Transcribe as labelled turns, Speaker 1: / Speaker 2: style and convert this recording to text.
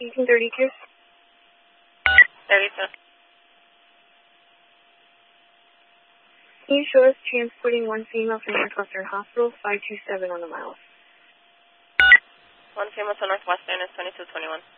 Speaker 1: 1832.
Speaker 2: 32.
Speaker 1: Can you show us transporting one female from Northwestern Hospital, 527 on the miles?
Speaker 2: One female to Northwestern is 2221.